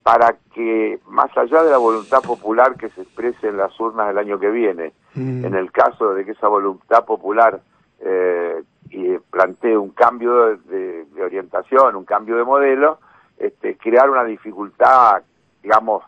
para que, más allá de la voluntad popular que se exprese en las urnas el año que viene, en el caso de que esa voluntad popular plantee un cambio de orientación, un cambio de modelo, crear una dificultad, digamos,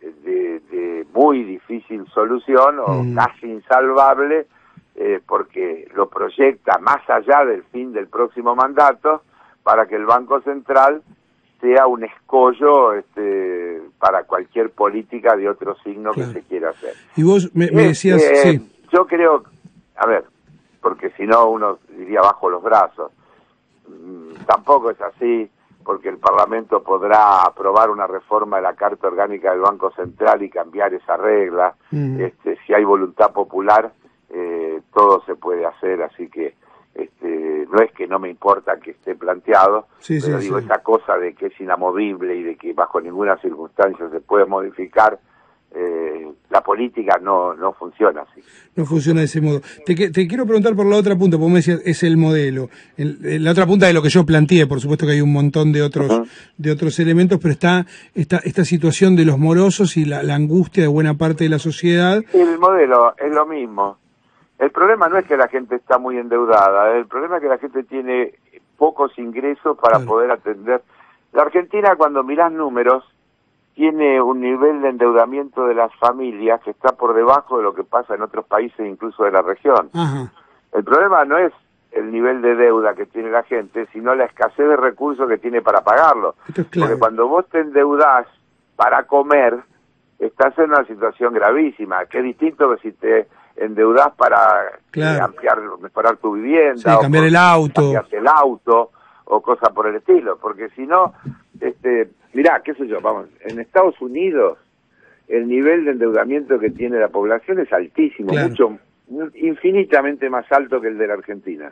de muy difícil solución o casi insalvable, porque lo proyecta más allá del fin del próximo mandato, para que el Banco Central sea un escollo para cualquier política de otro signo que se quiera hacer. Y vos me decías... sí. Yo creo, a ver, porque si no uno diría bajo los brazos, tampoco es así, porque el Parlamento podrá aprobar una reforma de la Carta Orgánica del Banco Central y cambiar esa regla. Si hay voluntad popular, todo se puede hacer, así que no es que no me importa que esté planteado, pero digo, esa cosa de que es inamovible y de que bajo ninguna circunstancia se puede modificar, la política no funciona así. No funciona de ese modo. Te quiero preguntar por la otra punta, porque me decías, es el modelo. La otra punta de lo que yo planteé, por supuesto que hay un montón de otros elementos, pero está esta situación de los morosos y la angustia de buena parte de la sociedad. El modelo es lo mismo. El problema no es que la gente está muy endeudada, el problema es que la gente tiene pocos ingresos para poder atender. La Argentina, cuando mirás números, tiene un nivel de endeudamiento de las familias que está por debajo de lo que pasa en otros países, incluso de la región. El problema no es el nivel de deuda que tiene la gente, sino la escasez de recursos que tiene para pagarlo. Porque cuando vos te endeudás para comer, estás en una situación gravísima, que es distinto que si te endeudás para mejorar tu vivienda, o cambiar el auto, o cosas por el estilo, porque si no, mirá, qué sé yo, vamos, en Estados Unidos el nivel de endeudamiento que tiene la población es altísimo, infinitamente más alto que el de la Argentina.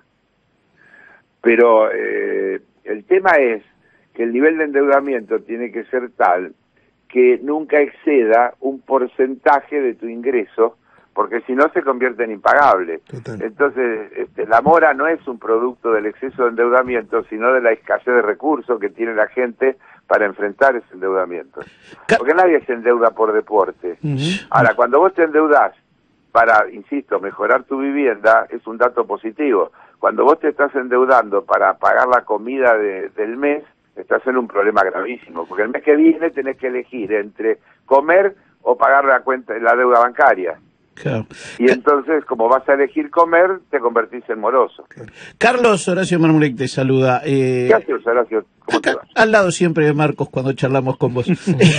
Pero el tema es que el nivel de endeudamiento tiene que ser tal que nunca exceda un porcentaje de tu ingreso, porque si no se convierte en impagable. Entonces, la mora no es un producto del exceso de endeudamiento, sino de la escasez de recursos que tiene la gente para enfrentar ese endeudamiento. Porque nadie se endeuda por deporte. Ahora, cuando vos te endeudás para, insisto, mejorar tu vivienda, es un dato positivo. Cuando vos te estás endeudando para pagar la comida del mes, estás en un problema gravísimo, porque el mes que viene tenés que elegir entre comer o pagar la deuda bancaria. Claro. Y entonces, como vas a elegir comer, te convertís en moroso. Carlos Horacio Marmurek te saluda. Gracias, Horacio. ¿Cómo te va? Al lado siempre de Marcos cuando charlamos con vos.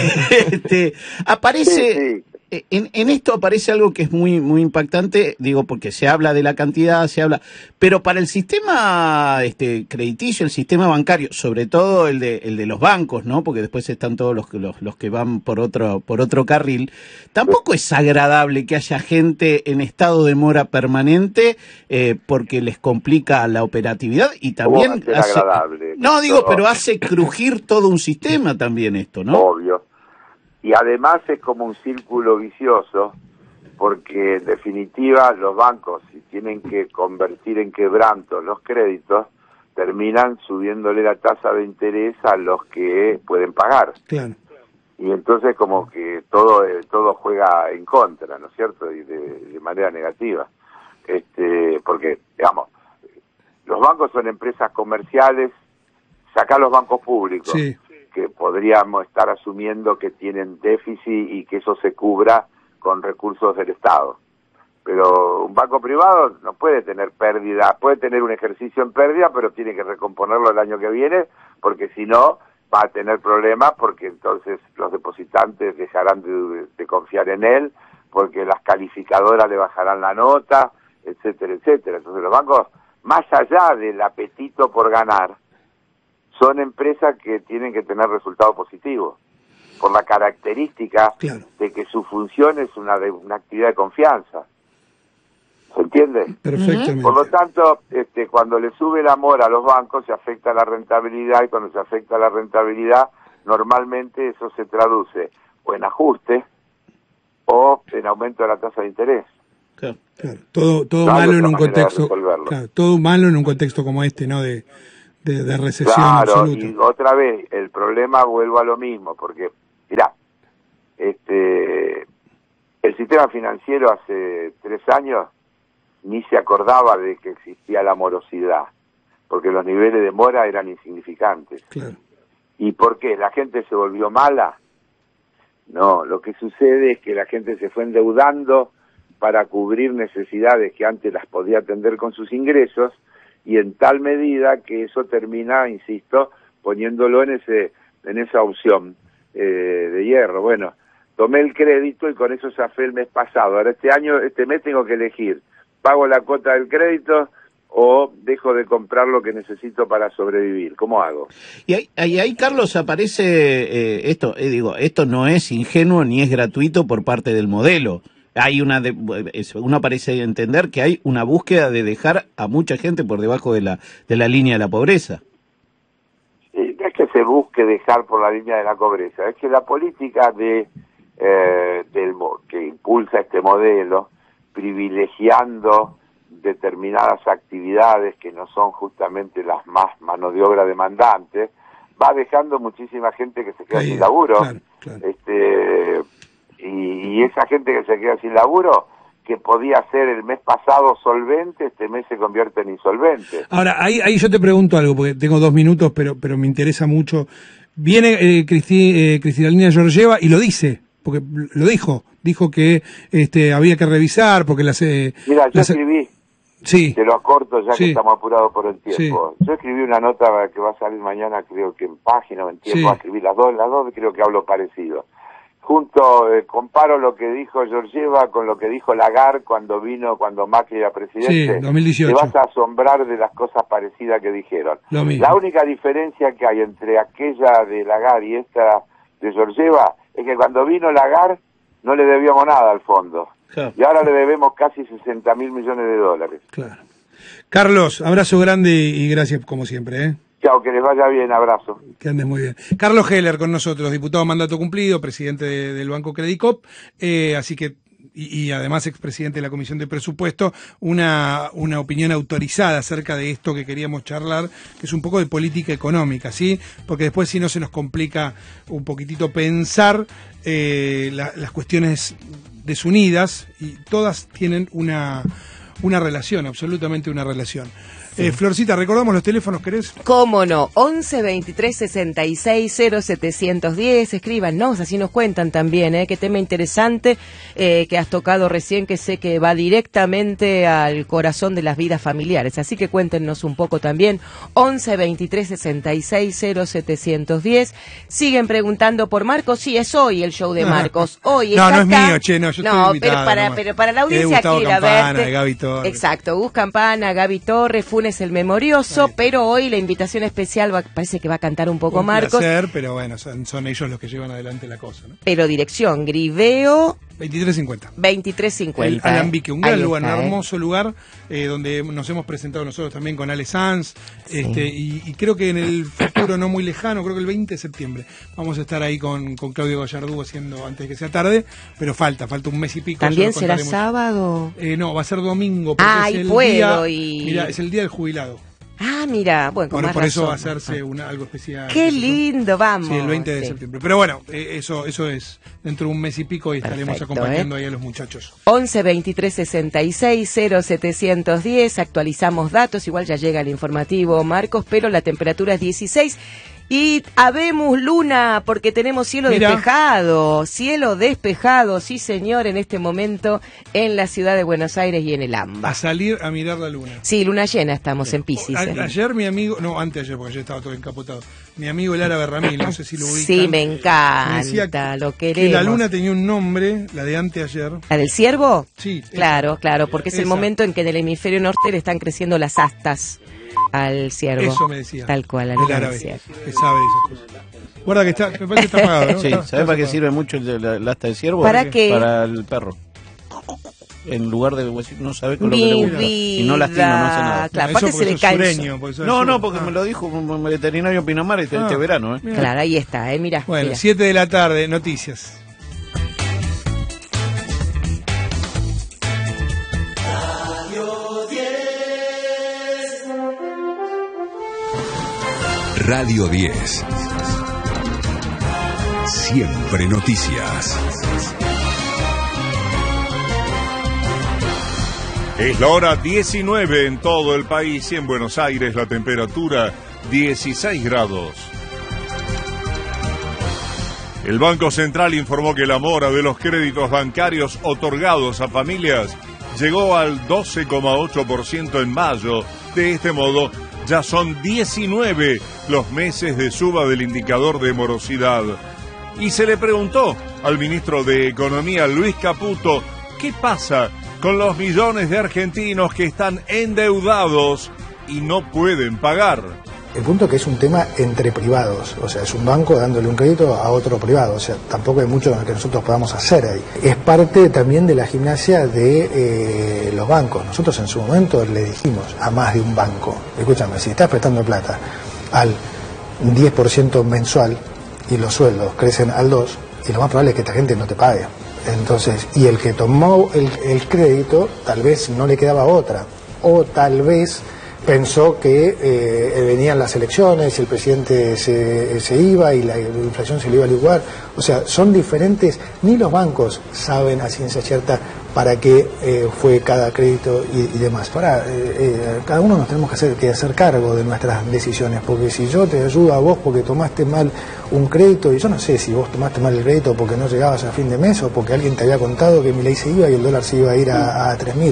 Aparece... En esto aparece algo que es muy impactante, digo, porque se habla de la cantidad, pero para el sistema crediticio, el sistema bancario, sobre todo el de los bancos, ¿no? Porque después están todos los que van por otro carril. Tampoco es agradable que haya gente en estado de mora permanente, porque les complica la operatividad y también hace agradable. No, digo, pero hace crujir todo un sistema también esto, ¿no? Obvio. Y además es como un círculo vicioso, porque en definitiva los bancos, si tienen que convertir en quebranto los créditos, terminan subiéndole la tasa de interés a los que pueden pagar. Claro. Y entonces como que todo juega en contra, ¿no es cierto? Y de manera negativa. Porque, digamos, los bancos son empresas comerciales, sacá los bancos públicos. Sí. Que podríamos estar asumiendo que tienen déficit y que eso se cubra con recursos del Estado. Pero un banco privado no puede tener pérdida, puede tener un ejercicio en pérdida, pero tiene que recomponerlo el año que viene, porque si no va a tener problemas, porque entonces los depositantes dejarán de confiar en él, porque las calificadoras le bajarán la nota, etcétera, etcétera. Entonces los bancos, más allá del apetito por ganar, son empresas que tienen que tener resultados positivos, por la característica de que su función es una actividad de confianza. ¿Se entiende? Perfectamente. Por lo tanto, cuando le sube el amor a los bancos, se afecta la rentabilidad, y cuando se afecta la rentabilidad, normalmente eso se traduce o en ajuste o en aumento de la tasa de interés. Claro. Todo malo en un contexto. Claro, todo malo en un contexto como este, ¿no? De recesión absoluta. Y otra vez, el problema, vuelvo a lo mismo, porque el sistema financiero hace 3 años ni se acordaba de que existía la morosidad, porque los niveles de mora eran insignificantes. Claro. ¿Y por qué? ¿La gente se volvió mala? No, lo que sucede es que la gente se fue endeudando para cubrir necesidades que antes las podía atender con sus ingresos, y en tal medida que eso termina, insisto, poniéndolo en esa opción de hierro. Bueno, tomé el crédito y con eso zafé el mes pasado. Ahora este mes tengo que elegir, ¿pago la cuota del crédito o dejo de comprar lo que necesito para sobrevivir? ¿Cómo hago? Y ahí Carlos, aparece esto no es ingenuo ni es gratuito por parte del modelo. Hay uno parece entender que hay una búsqueda de dejar a mucha gente por debajo de la línea de la pobreza. No es que se busque dejar por la línea de la pobreza, es que la política que impulsa este modelo, privilegiando determinadas actividades que no son justamente las más mano de obra demandantes, va dejando muchísima gente que se queda sin laburo. Claro. Y esa gente que se queda sin laburo, que podía ser el mes pasado solvente, este mes se convierte en insolvente. Ahora, ahí yo te pregunto algo, porque tengo 2 minutos, pero me interesa mucho. Viene Cristalina Georgieva y lo dice, porque lo dijo que había que revisar, porque Mira, yo escribí, sí. Te lo acorto ya que estamos apurados por el tiempo. Sí. Yo escribí una nota que va a salir mañana, creo que en Página o en Tiempo, escribí las dos creo que hablo parecido. Comparo lo que dijo Georgieva con lo que dijo Lagarde cuando Macri era presidente. Sí, 2018. Te vas a asombrar de las cosas parecidas que dijeron. La única diferencia que hay entre aquella de Lagarde y esta de Georgieva es que cuando vino Lagarde no le debíamos nada al fondo. Claro. Y ahora le debemos casi 60.000 millones de dólares. Claro. Carlos, abrazo grande y gracias como siempre, Chao, que les vaya bien, abrazo. Que andes muy bien. Carlos Heller con nosotros, diputado a mandato cumplido, presidente del Banco Credicop, así que, y además expresidente de la Comisión de Presupuesto, una opinión autorizada acerca de esto que queríamos charlar, que es un poco de política económica, ¿sí? Porque después si no se nos complica un poquitito pensar las cuestiones desunidas, y todas tienen una relación, absolutamente una relación. Florcita, ¿recordamos los teléfonos, querés? Cómo no, 11 23 66 0710, escríbanos, así nos cuentan también, qué tema interesante que has tocado recién, que sé que va directamente al corazón de las vidas familiares, así que cuéntenos un poco también, 11 23 66 0710, siguen preguntando por Marcos, sí, es hoy el show de Marcos, hoy no, está no es acá. Mío, che, no, yo estoy invitado, pero para la audiencia quiere verte. Gaby Torres. Exacto, Gus Campana, Gaby Torres, Funes el Memorioso, pero hoy la invitación especial parece que va a cantar un poco Marcos. Placer, pero bueno, son ellos los que llevan adelante la cosa, ¿no? Pero dirección, Griveo 2350. 2350. El Alambique, un gran lugar, un hermoso lugar, donde nos hemos presentado nosotros también con Ale Sanz, y creo que en el futuro no muy lejano, creo que el 20 de septiembre, vamos a estar ahí con Claudio Gallardú haciendo, antes de que sea tarde, pero falta un mes y pico. ¿También será sábado? No, va a ser domingo, porque es el día, mira, es el día del jubilado. Ah, mira, bueno, con más por eso razón. va a hacerse algo especial. Qué lindo, vamos. Sí, el 20 de septiembre. Pero bueno, eso es dentro de un mes y pico y estaremos acompañando ahí a los muchachos. 11 23 66 0710, actualizamos datos, igual ya llega el informativo, Marcos, pero la temperatura es 16. Y habemos luna, porque tenemos cielo despejado, sí señor, en este momento en la ciudad de Buenos Aires y en el AMBA. A salir a mirar la luna. Sí, luna llena estamos en Piscis. Ayer mi amigo, no, anteayer, porque ayer estaba todo encapotado, mi amigo el árabe Ramil, no sé si lo ubican. Sí, me encanta, lo queremos. Que la luna tenía un nombre, la de anteayer. ¿La del ciervo? Sí. Claro, porque es el momento en que en el hemisferio norte le están creciendo las astas al ciervo. Eso me decía. Tal cual, el árabe, que sabe de esas cosas. Guarda que me parece que está apagado, ¿no? Sí, ¿sabes para qué sirve mucho el asta del ciervo? ¿Para qué? Para el perro. En lugar de no sabe con lo que le gusta. Y no lastima, no hace nada. Claro, aparte se le cae. No, porque me lo dijo un veterinario en Pinamar este verano. Claro, ahí está, mira. Bueno, 7 de la tarde, noticias. Radio 10. Siempre Noticias. Es la hora 19 en todo el país y en Buenos Aires la temperatura 16 grados. El Banco Central informó que la mora de los créditos bancarios otorgados a familias llegó al 12,8% en mayo. De este modo, ya son 19 los meses de suba del indicador de morosidad. Y se le preguntó al ministro de Economía, Luis Caputo, ¿qué pasa con los millones de argentinos que están endeudados y no pueden pagar? El punto es que es un tema entre privados, o sea, es un banco dándole un crédito a otro privado, o sea, tampoco hay mucho que nosotros podamos hacer ahí. Es parte también de la gimnasia de los bancos. Nosotros en su momento le dijimos a más de un banco, escúchame, si estás prestando plata al 10% mensual y los sueldos crecen al 2%, y lo más probable es que esta gente no te pague. Entonces, y el que tomó el crédito tal vez no le quedaba otra, o tal vez pensó que venían las elecciones, el presidente se iba y la inflación se le iba a liguar. O sea, son diferentes, ni los bancos saben a ciencia cierta para qué fue cada crédito y demás. Cada uno nos tenemos que hacer cargo de nuestras decisiones, porque si yo te ayudo a vos porque tomaste mal un crédito, y yo no sé si vos tomaste mal el crédito porque no llegabas a fin de mes o porque alguien te había contado que Milei se iba y el dólar se iba a ir a 3.000.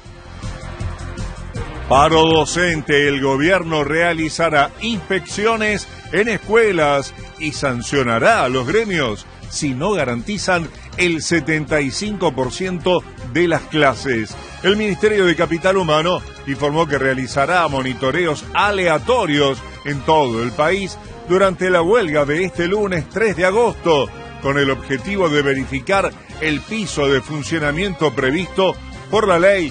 Paro docente, el gobierno realizará inspecciones en escuelas y sancionará a los gremios si no garantizan el 75% de las clases. El Ministerio de Capital Humano informó que realizará monitoreos aleatorios en todo el país durante la huelga de este lunes 3 de agosto, con el objetivo de verificar el piso de funcionamiento previsto por la ley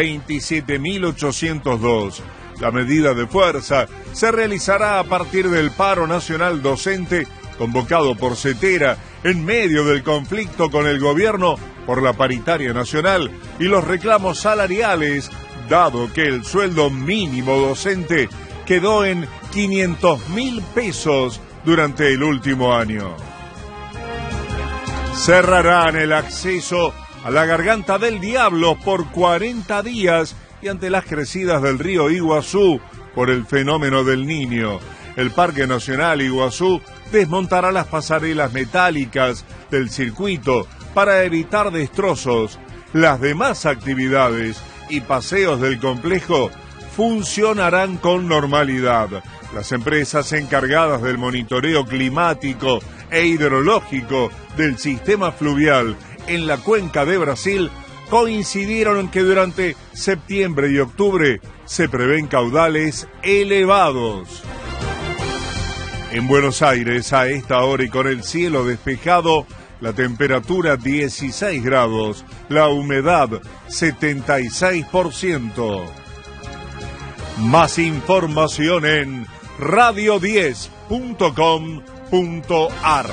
27.802. La medida de fuerza se realizará a partir del paro nacional docente convocado por Cetera en medio del conflicto con el gobierno por la paritaria nacional y los reclamos salariales, dado que el sueldo mínimo docente quedó en 500.000 pesos durante el último año. Cerrarán el acceso a la Garganta del Diablo por 40 días y ante las crecidas del río Iguazú por el fenómeno del Niño. El Parque Nacional Iguazú desmontará las pasarelas metálicas del circuito para evitar destrozos. Las demás actividades y paseos del complejo funcionarán con normalidad. Las empresas encargadas del monitoreo climático e hidrológico del sistema fluvial en la cuenca de Brasil coincidieron en que durante septiembre y octubre se prevén caudales elevados. En Buenos Aires, a esta hora y con el cielo despejado, la temperatura 16 grados, la humedad 76%. Más información en radio10.com.ar.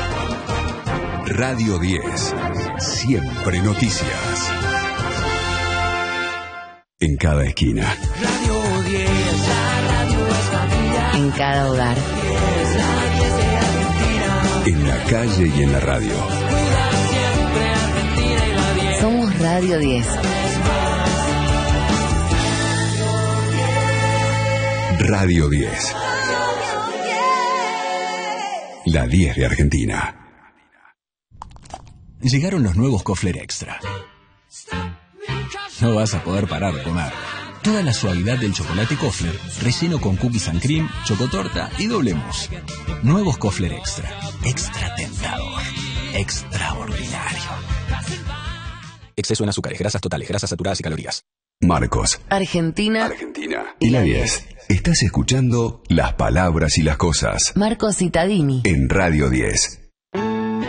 Radio 10. Siempre noticias. En cada esquina. Radio 10, la radio es familia. En cada hogar. En la calle y en la radio. Cuida siempre Argentina y la 10. Somos Radio 10. Radio 10. La 10 de Argentina. Llegaron los nuevos Kofler Extra. No vas a poder parar de comer. Toda la suavidad del chocolate Kofler, relleno con cookies and cream, chocotorta y doble mousse. Nuevos Kofler Extra. Extra tentador. Extraordinario. Exceso en azúcares, grasas totales, grasas saturadas y calorías. Marcos. Argentina. Y la 10. Estás escuchando Las Palabras y las Cosas. Marcos Cittadini. En Radio 10.